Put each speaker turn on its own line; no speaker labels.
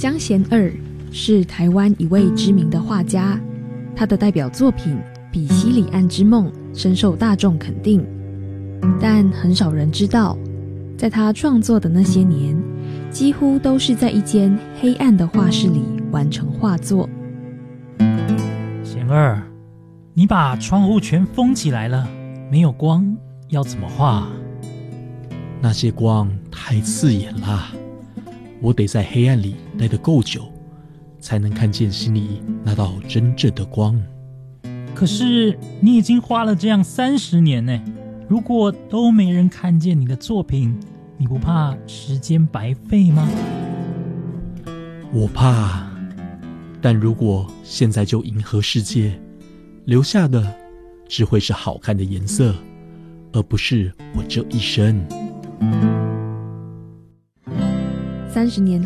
江贤二是台湾一位知名的画家，他的代表作品《比西里岸之梦》深受大众肯定，但很少人知道，在他创作的那些年，几乎都是在一间黑暗的画室里完成画作。
贤二，你把窗户全封起来了，没有光，要怎么画？
那些光太刺眼啦，我得在黑暗里待得够久，才能看见心里那道真正的光。
可是你已经花了这样30年呢，如果都没人看见你的作品，你不怕时间白费吗？
我怕，但如果现在就迎合世界，留下的只会是好看的颜色，而不是我这一生。
30年